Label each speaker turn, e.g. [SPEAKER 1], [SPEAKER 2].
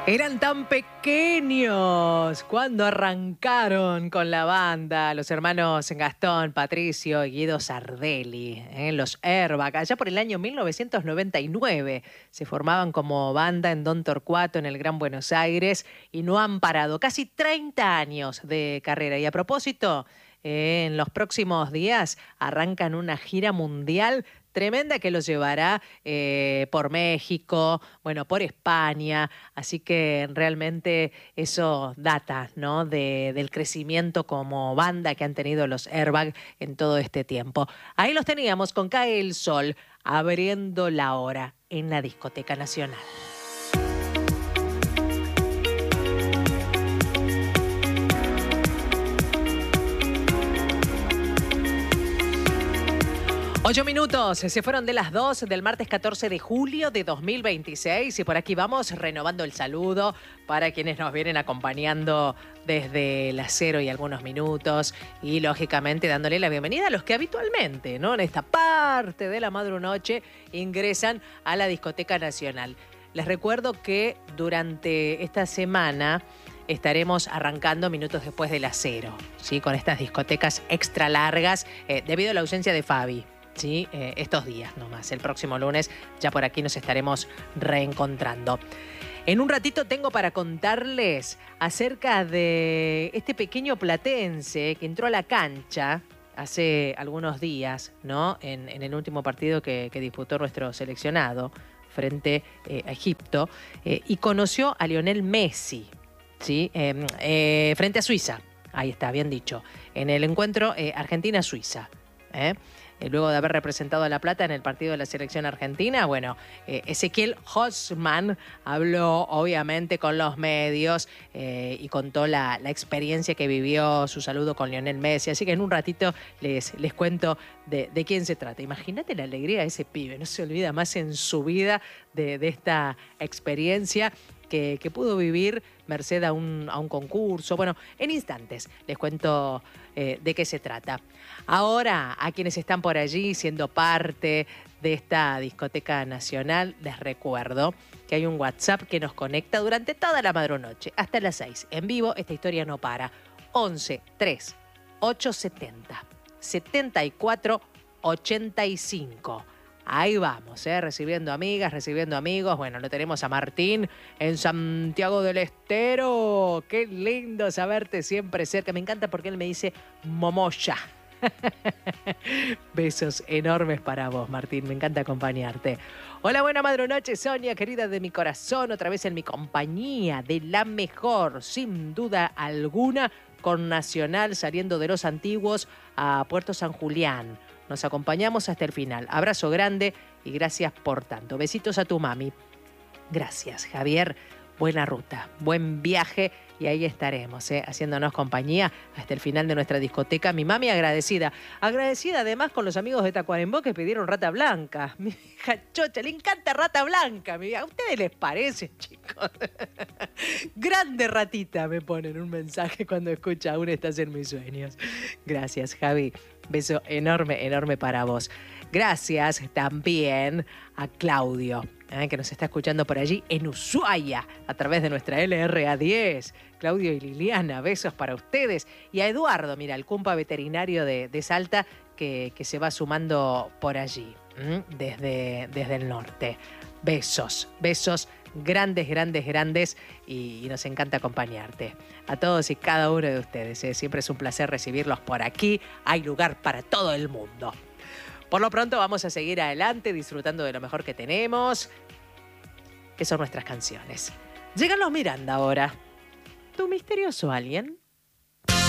[SPEAKER 1] Eran tan pequeños cuando arrancaron con la banda los hermanos Gastón, Patricio y Guido Sardelli, los Airbag. Allá por el año 1999 se formaban como banda en Don Torcuato, en el Gran Buenos Aires, y no han parado. Casi 30 años de carrera. Y a propósito, en los próximos días arrancan una gira mundial tremenda que los llevará por México, bueno, por España, así que realmente eso data, ¿no?, del crecimiento como banda que han tenido los Airbag en todo este tiempo. Ahí los teníamos con Cae el Sol, abriendo la hora en la Discoteca Nacional. Ocho minutos, se fueron de las 2 del martes 14 de julio de 2026 y por aquí vamos renovando el saludo para quienes nos vienen acompañando desde las 0 y algunos minutos y lógicamente dándole la bienvenida a los que habitualmente, ¿no?, en esta parte de la madrunoche ingresan a la Discoteca Nacional. Les recuerdo que durante esta semana estaremos arrancando minutos después de las 0, ¿sí?, con estas discotecas extra largas debido a la ausencia de Fabi. Sí, estos días nomás. El próximo lunes ya por aquí nos estaremos reencontrando. En un ratito tengo para contarles acerca de este pequeño platense que entró a la cancha hace algunos días, ¿no?, en el último partido que disputó nuestro seleccionado frente a Egipto y conoció a Lionel Messi, ¿sí?, frente a Suiza. Ahí está, bien dicho. En el encuentro Argentina-Suiza. Luego de haber representado a La Plata en el partido de la selección argentina, bueno, Ezequiel Hosman habló obviamente con los medios y contó la experiencia que vivió, su saludo con Lionel Messi. Así que en un ratito les cuento de quién se trata. Imagínate la alegría de ese pibe, no se olvida más en su vida de esta experiencia que pudo vivir merced a un concurso. Bueno, en instantes les cuento de qué se trata. Ahora, a quienes están por allí siendo parte de esta Discoteca Nacional, les recuerdo que hay un WhatsApp que nos conecta durante toda la madrunoche, hasta las 6. En vivo, esta historia no para. 11 3 870 74 85. Ahí vamos, recibiendo amigas, recibiendo amigos. Bueno, lo tenemos a Martín en Santiago del Estero. Qué lindo saberte siempre cerca. Me encanta porque él me dice Momoya. Besos enormes para vos, Martín. Me encanta acompañarte. Hola, buena madrunoche, Sonia, querida de mi corazón. Otra vez en mi compañía de la mejor, sin duda alguna, con Nacional saliendo de Los Antiguos a Puerto San Julián. Nos acompañamos hasta el final. Abrazo grande y gracias por tanto. Besitos a tu mami. Gracias, Javier. Buena ruta, buen viaje y ahí estaremos, haciéndonos compañía hasta el final de nuestra discoteca. Mi mami agradecida. Agradecida además con los amigos de Tacuarembó que pidieron Rata Blanca. Mi hija Chocha, le encanta Rata Blanca. ¿A ustedes les parece, chicos? Grande ratita, me ponen un mensaje cuando escucha Aún estás en mis sueños. Gracias, Javi. Beso enorme, enorme para vos. Gracias también a Claudio, que nos está escuchando por allí en Ushuaia a través de nuestra LRA10. Claudio y Liliana, besos para ustedes. Y a Eduardo, mira, el cumpa veterinario de Salta que se va sumando por allí, desde el norte. Besos, besos grandes, grandes, grandes y nos encanta acompañarte. A todos y cada uno de ustedes, siempre es un placer recibirlos por aquí. Hay lugar para todo el mundo. Por lo pronto vamos a seguir adelante disfrutando de lo mejor que tenemos, que son nuestras canciones. Llegan los Miranda ahora. ¿Tu misterioso alguien?